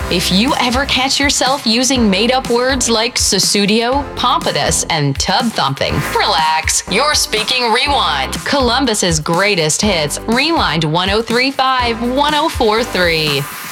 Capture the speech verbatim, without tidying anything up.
If you ever catch yourself using made-up words like Sussudio, Pompadour, and tub thumping, relax. You're speaking Rewind, Columbus's greatest hits. Rewind one oh three point five, one oh four point three.